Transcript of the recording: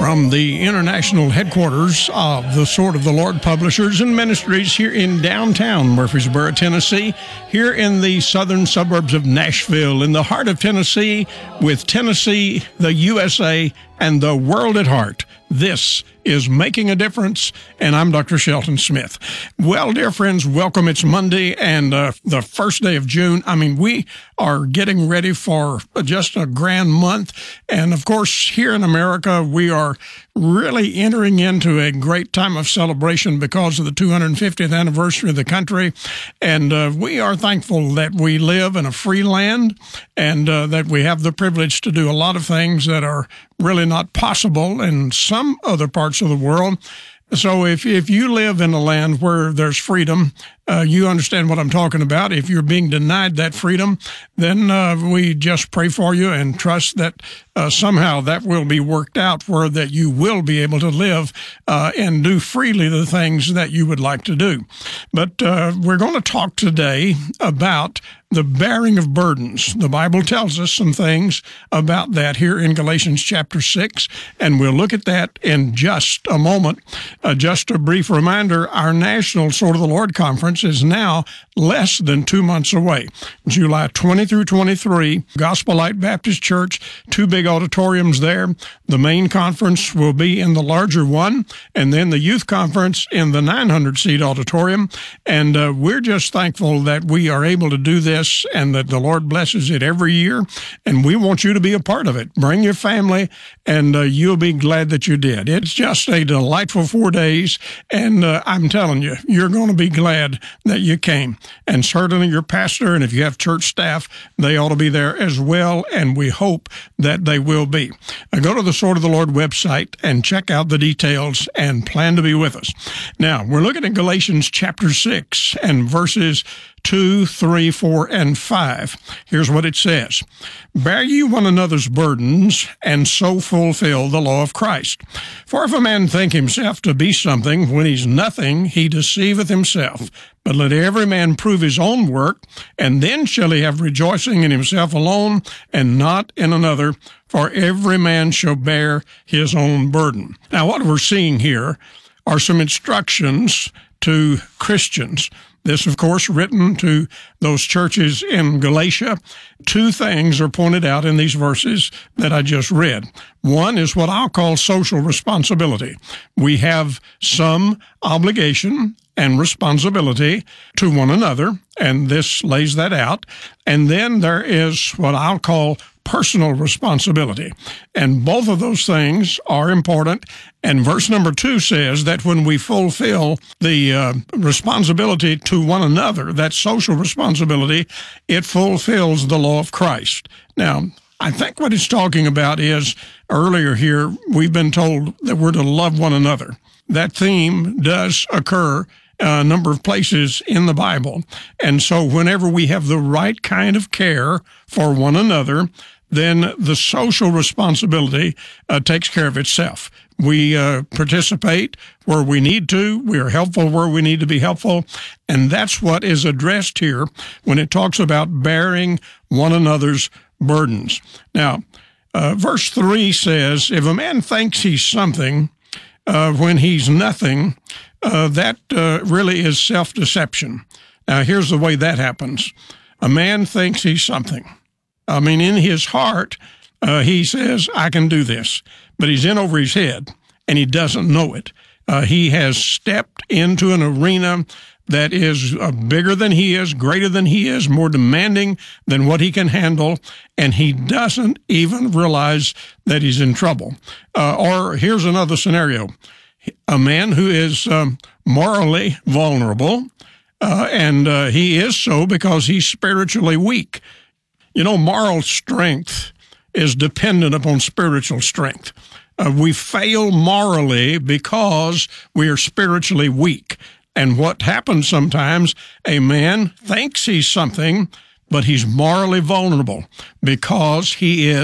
from the international headquarters of the Sword of the Lord Publishers and Ministries here in downtown Murfreesboro, Tennessee, here in the southern suburbs of Nashville, in the heart of Tennessee, with Tennessee, the USA, and the world at heart. This is Making a Difference, and I'm Dr. Shelton Smith. Well, dear friends, welcome. It's Monday and the first day of June. We are getting ready for just a grand month. And of course, here in America, we are really entering into a great time of celebration because of the 250th anniversary of the country. And we are thankful that we live in a free land and that we have the privilege to do a lot of things that are really not possible in some other parts of the world. So if you live in a land where there's freedom, you understand what I'm talking about. If you're being denied that freedom, then we just pray for you and trust that somehow that will be worked out where that you will be able to live and do freely the things that you would like to do. But we're going to talk today about the bearing of burdens. The Bible tells us some things about that here in Galatians chapter 6, and we'll look at that in just a moment. Just a brief reminder, our National Sword of the Lord Conference is now less than 2 months away. July 20 through 23, Gospel Light Baptist Church, 2 big auditoriums there. The main conference will be in the larger one, and then the youth conference in the 900-seat auditorium. And we're just thankful that we are able to do this and that the Lord blesses it every year, and we want you to be a part of it. Bring your family, and you'll be glad that you did. It's just a delightful 4 days, and I'm telling you, you're going to be glad that you came. And certainly your pastor, and if you have church staff, they ought to be there as well, and we hope that they will be. Go to the Sword of the Lord website and check out the details and plan to be with us. Now, we're looking at Galatians chapter 6 and verses 2, 3, 4, and 5. Here's what it says. Bear ye one another's burdens, and so fulfill the law of Christ. For if a man think himself to be something, when he's nothing, he deceiveth himself. But let every man prove his own work, and then shall he have rejoicing in himself alone, and not in another. For every man shall bear his own burden. Now, what we're seeing here are some instructions to Christians. This, of course, written to those churches in Galatia. 2 things are pointed out in these verses that I just read. One is what I'll call social responsibility. We have some obligation and responsibility to one another, and this lays that out. And then there is what I'll call personal responsibility. And both of those things are important. And verse number 2 says that when we fulfill the responsibility to one another, that social responsibility, it fulfills the law of Christ. Now, I think what it's talking about is, earlier here, we've been told that we're to love one another. That theme does occur a number of places in the Bible. And so whenever we have the right kind of care for one another, then the social responsibility takes care of itself. We participate where we need to. We are helpful where we need to be helpful. And that's what is addressed here when it talks about bearing one another's burdens. Now, verse 3 says, if a man thinks he's something when he's nothing, that really is self-deception. Now, here's the way that happens. A man thinks he's something. In his heart, he says, I can do this. But he's in over his head, and he doesn't know it. He has stepped into an arena that is bigger than he is, greater than he is, more demanding than what he can handle, and he doesn't even realize that he's in trouble. Or here's another scenario. A man who is morally vulnerable, and he is so because he's spiritually weak. Moral strength is dependent upon spiritual strength. We fail morally because we are spiritually weak. And what happens sometimes, a man thinks he's something, but he's morally vulnerable because he is